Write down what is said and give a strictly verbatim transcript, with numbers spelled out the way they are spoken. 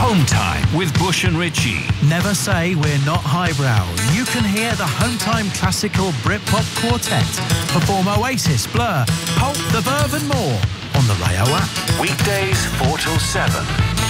Home Time with Bush and Ritchie. Never say we're not highbrow. You can hear the Home Time classical Britpop quartet perform Oasis, Blur, Pulp, The Verve and more on the Rayo app. Weekdays four till seven.